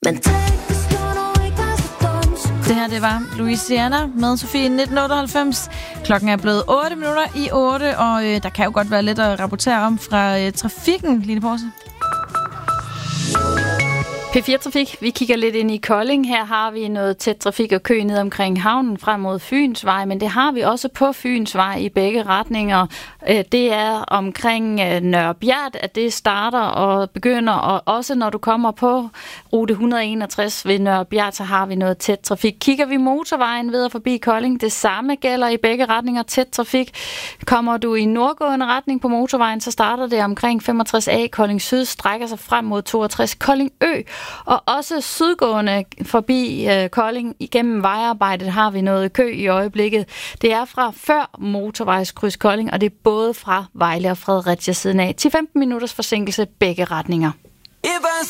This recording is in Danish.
Det her, det var Louisiana med Sofie 1998. Klokken er blevet 8 minutter i 8, og der kan jo godt være lidt at rapportere om fra trafikken, Line Porse. P4 Trafik, vi kigger lidt ind i Kolding. Her har vi noget tæt trafik og kø ned omkring havnen frem mod Fynsvej, men det har vi også på Fynsvej i begge retninger. Det er omkring Nørrebjert, at det starter og begynder, og også når du kommer på rute 161 ved Nørrebjert, så har vi noget tæt trafik. Kigger vi motorvejen videre forbi Kolding, det samme gælder i begge retninger, tæt trafik. Kommer du i nordgående retning på motorvejen, så starter det omkring 65A. Kolding Syd strækker sig frem mod 62 Kolding Ø. Og også sydgående forbi Kolding igennem vejarbejdet har vi noget kø i øjeblikket. Det er fra før motorvejskryds Kolding, og det er både fra Vejle og Fredericia siden af. 10-15 minutters forsinkelse begge retninger.